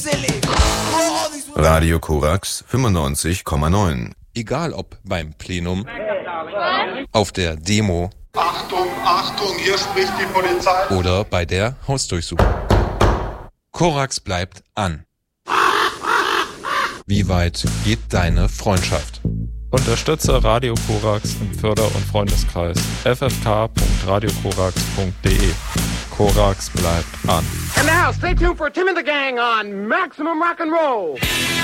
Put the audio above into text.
Radio Korax 95,9. Egal ob beim Plenum, auf der Demo, Achtung, Achtung, hier spricht die Polizei. Oder bei der Hausdurchsuchung. Korax bleibt an. Wie weit geht deine Freundschaft? Unterstütze Radio Korax im Förder- und Freundeskreis. ffk.radiokorax.de. Korax bleibt an. And now, stay tuned for Tim and the Gang on Maximum Rock and Roll.